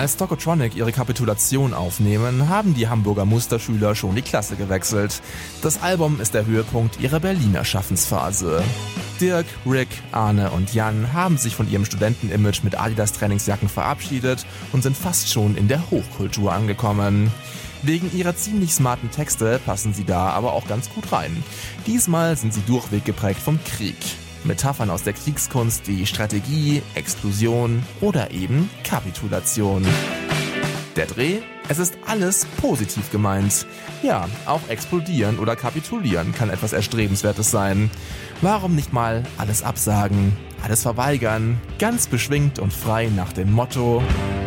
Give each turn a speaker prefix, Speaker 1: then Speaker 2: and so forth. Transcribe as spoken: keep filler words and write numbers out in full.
Speaker 1: Als Tokotronic ihre Kapitulation aufnehmen, haben die Hamburger Musterschüler schon die Klasse gewechselt. Das Album ist der Höhepunkt ihrer Berliner Schaffensphase. Dirk, Rick, Arne und Jan haben sich von ihrem Studentenimage mit Adidas-Trainingsjacken verabschiedet und sind fast schon in der Hochkultur angekommen. Wegen ihrer ziemlich smarten Texte passen sie da aber auch ganz gut rein. Diesmal sind sie durchweg geprägt vom Krieg. Metaphern aus der Kriegskunst wie Strategie, Explosion oder eben Kapitulation. Der Dreh? Es ist alles positiv gemeint. Ja, auch explodieren oder kapitulieren kann etwas Erstrebenswertes sein. Warum nicht mal alles absagen, alles verweigern, ganz beschwingt und frei nach dem Motto: